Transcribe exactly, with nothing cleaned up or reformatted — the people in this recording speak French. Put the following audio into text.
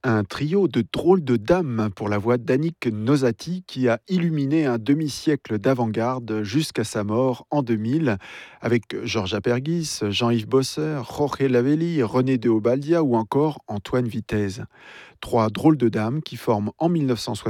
Un trio de drôles de dames pour la voix d'Annick Nosati qui a illuminé un demi-siècle d'avant-garde jusqu'à sa mort en deux mille avec Georges Apergis, Jean-Yves Bosser, Jorge Lavelli, René de Obaldia ou encore Antoine Vitesse. Trois drôles de dames qui forment en mille neuf cent soixante